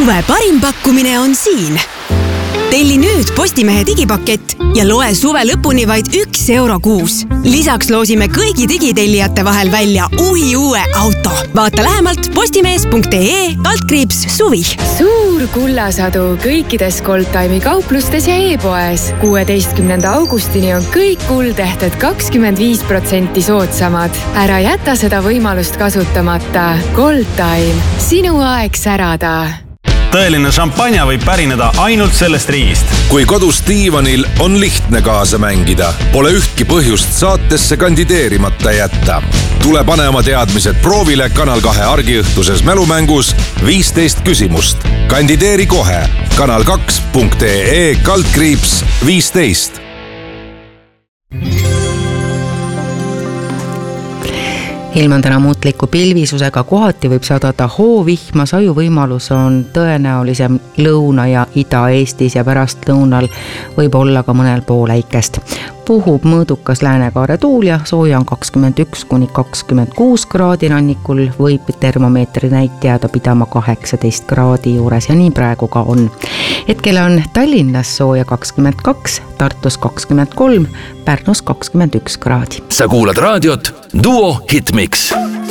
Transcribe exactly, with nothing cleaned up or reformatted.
Suve parim pakkumine on siin. Telli nüüd Postimehe digipakett ja loe suve lõpuni vaid üks euro kuus. Lisaks loosime kõigi digitellijate vahel välja uhi uue auto. Vaata lähemalt postimees punkt ee kaldkriips suvi. Suur kullasadu kõikides Goldtime'i kauplustes ja e-poes. kuueteistkümnenda augustini on kõik kuldehted kakskümmend viis protsenti soodsamad. Ära jäta seda võimalust kasutamata. Goldtime. Sinu aeg särada. Tõeline šampanja võib pärineda ainult sellest riigist. Kui kodus diivanil on lihtne kaasa mängida, pole ühtki põhjust saatesse kandideerimata jätta. Tule pane oma teadmised proovile Kanal kahe argiõhtuses mälumängus viisteist küsimust. Kandideeri kohe kanal kaks punkt ee kaldkriips viisteist. Ilm on täna muutliku pilvisusega, kohati võib sadada hoovihma, saju võimalus on tõenäolisem lõuna- ja ida-Eestis ja pärast lõunal võib olla ka mõnel pool äikest. Puhub mõõdukas läänekaare tuul ja sooja on kakskümmend üks kuni kakskümmend kuus kraadi, rannikul võib termomeetri näit jääda pidama kaheksateist kraadi juures ja nii praegu ka on. Hetkel on Tallinnas sooja kakskümmend kaks, Tartus kakskümmend kolm, Pärnus kakskümmend üks kraadi. Sa kuulad raadiot Duo Hitmix.